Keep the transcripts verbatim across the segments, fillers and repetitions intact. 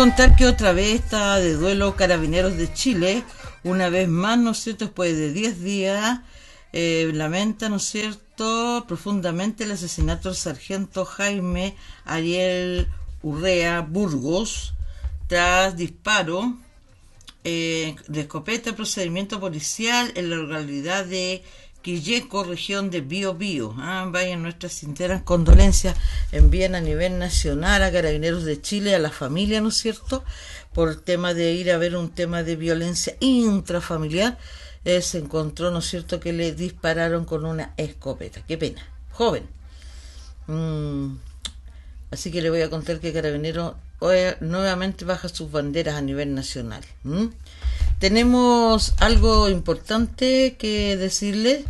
Contar que otra vez está de duelo Carabineros de Chile, una vez más, ¿no es cierto?, después de diez días, eh, lamenta, ¿no es cierto?, profundamente el asesinato del sargento Jaime Ariel Urrea Burgos, tras disparo eh, de escopeta, procedimiento policial en la localidad de Quilleco, región de Bío Bío. Ah, vayan nuestras sinceras condolencias, envían a nivel nacional a Carabineros de Chile, a la familia, ¿no es cierto?, por el tema de ir a ver un tema de violencia intrafamiliar. Eh, se encontró, ¿no es cierto?, que le dispararon con una escopeta. Qué pena, joven. Mm. Así que le voy a contar que Carabineros hoy nuevamente baja sus banderas a nivel nacional. ¿Mm? Tenemos algo importante que decirles.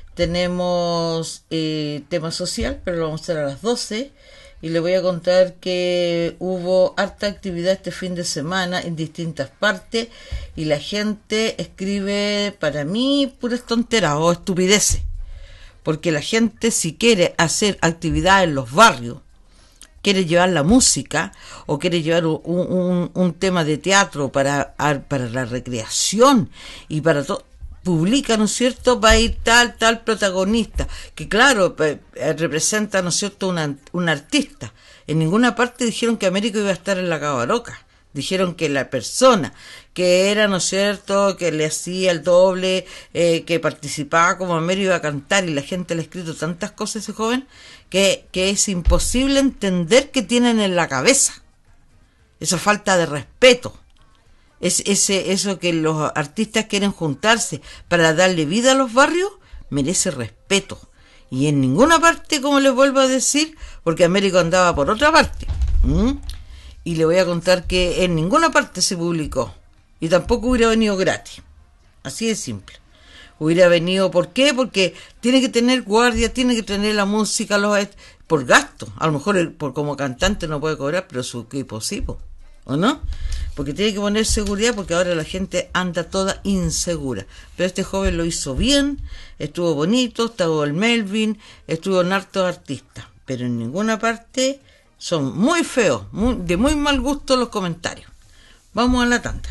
Tenemos eh, tema social, pero lo vamos a hacer a las doce. Y le voy a contar que hubo harta actividad este fin de semana en distintas partes. Y la gente escribe, para mí, puras tonteras o estupideces. Porque la gente, si quiere hacer actividad en los barrios, quiere llevar la música o quiere llevar un, un, un tema de teatro para, para la recreación y para todo, publica, ¿no es cierto?, va a ir tal, tal protagonista, que claro, representa, ¿no es cierto?, una, un artista. En ninguna parte dijeron que Américo iba a estar en la Cabaroca. Dijeron que la persona que era, ¿no es cierto?, que le hacía el doble, eh, que participaba como Américo, iba a cantar, y la gente le ha escrito tantas cosas a ese joven que, que es imposible entender qué tienen en la cabeza. Esa falta de respeto. Es ese eso que los artistas quieren juntarse para darle vida a los barrios, merece respeto. Y en ninguna parte, como les vuelvo a decir, porque Américo andaba por otra parte. ¿Mm? Y le voy a contar que en ninguna parte se publicó. Y tampoco hubiera venido gratis. Así de simple. Hubiera venido, ¿por qué? Porque tiene que tener guardia, tiene que tener la música, los por gasto. A lo mejor el, por como cantante no puede cobrar, pero su equipo sí, ¿o no? Porque tiene que poner seguridad, porque ahora la gente anda toda insegura. Pero este joven lo hizo bien, estuvo bonito, estuvo el Melvin, estuvo en hartos artistas. Pero en ninguna parte son muy feos, muy, de muy mal gusto los comentarios. Vamos a la tanda.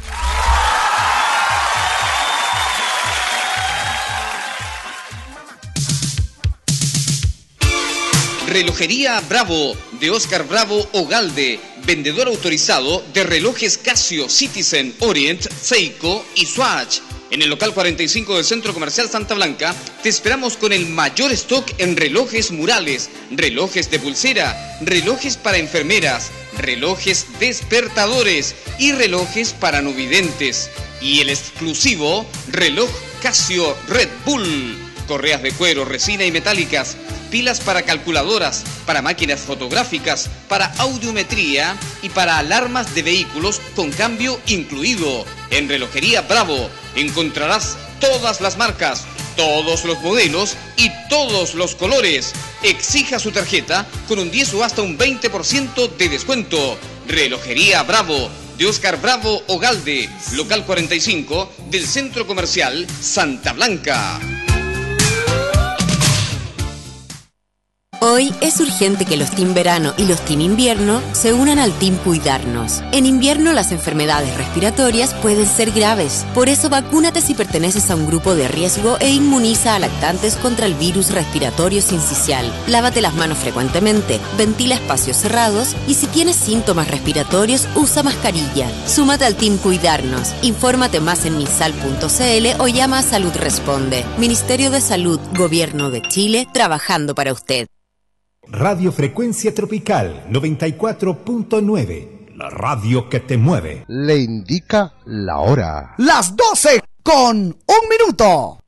Relojería Bravo, de Oscar Bravo Ogalde, vendedor autorizado de relojes Casio, Citizen, Orient, Seiko y Swatch. En el local cuarenta y cinco del Centro Comercial Santa Blanca, te esperamos con el mayor stock en relojes murales, relojes de pulsera, relojes para enfermeras, relojes despertadores y relojes para no videntes. Y el exclusivo reloj Casio Red Bull. Correas de cuero, resina y metálicas, pilas para calculadoras, para máquinas fotográficas, para audiometría y para alarmas de vehículos con cambio incluido. En Relojería Bravo encontrarás todas las marcas, todos los modelos y todos los colores. Exija su tarjeta con un diez o hasta un veinte por ciento de descuento. Relojería Bravo, de Oscar Bravo Ogalde, local cuarenta y cinco del Centro Comercial Santa Blanca. Hoy es urgente que los Team Verano y los Team Invierno se unan al Team Cuidarnos. En invierno las enfermedades respiratorias pueden ser graves. Por eso vacúnate si perteneces a un grupo de riesgo e inmuniza a lactantes contra el virus respiratorio sincicial. Lávate las manos frecuentemente, ventila espacios cerrados y si tienes síntomas respiratorios usa mascarilla. Súmate al Team Cuidarnos. Infórmate más en misal punto cl o llama a Salud Responde. Ministerio de Salud, Gobierno de Chile, trabajando para usted. Radio Frecuencia Tropical noventa y cuatro punto nueve, la radio que te mueve. Le indica la hora. Las doce con un minuto.